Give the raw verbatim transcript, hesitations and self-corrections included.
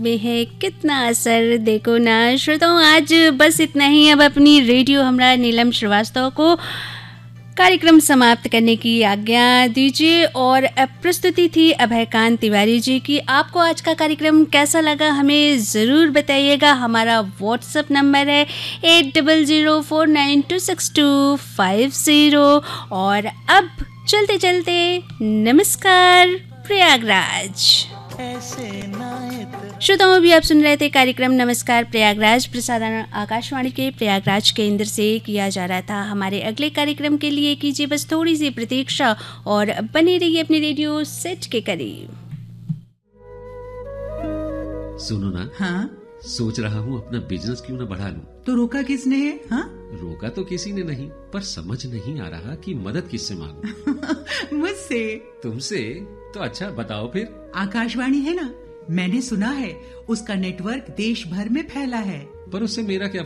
में है कितना असर देखो ना श्रोताओं। आज बस इतना ही। अब अपनी रेडियो हमरा नीलम श्रीवास्तव को कार्यक्रम समाप्त करने की आज्ञा दीजिए। और प्रस्तुति थी अभयकांत तिवारी जी की। आपको आज का कार्यक्रम कैसा लगा हमें ज़रूर बताइएगा। हमारा व्हाट्सएप नंबर है eight double zero four nine to six to five zero. और अब चलते चलते नमस्कार प्रयागराज। श्रोताओं भी आप सुन रहे थे कार्यक्रम नमस्कार प्रयागराज। प्रसारण आकाशवाणी के प्रयागराज केंद्र से किया जा रहा था। हमारे अगले कार्यक्रम के लिए कीजिए बस थोड़ी सी प्रतीक्षा और बने रहिए अपने रेडियो सेट के करीब। सुनो ना, हाँ? सोच रहा हूँ अपना बिजनेस क्यों ना बढ़ा लूं। तो रोका किसने है? हाँ? रोका तो किसी ने नहीं, पर समझ नहीं आ रहा कि मदद किससे मांगूं। मुझसे। तुमसे? तो अच्छा बताओ फिर। आकाशवाणी है ना, मैंने सुना है उसका नेटवर्क देश भर में फैला है। पर उससे मेरा क्या